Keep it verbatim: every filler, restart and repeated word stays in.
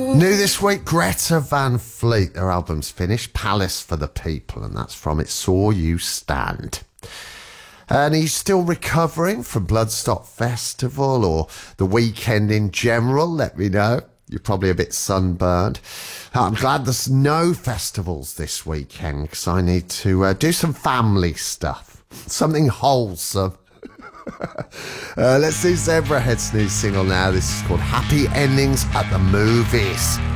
New this week, Greta Van Fleet. Their album's finished, Palace for the People, and that's from It Saw You Stand. And he's still recovering from Bloodstock Festival or the weekend in general. Let me know. You're probably a bit sunburned. I'm glad there's no festivals this weekend because I need to uh, do some family stuff. Something wholesome. uh, let's do Zebrahead's new single now. This is called Happy Endings at the Movies.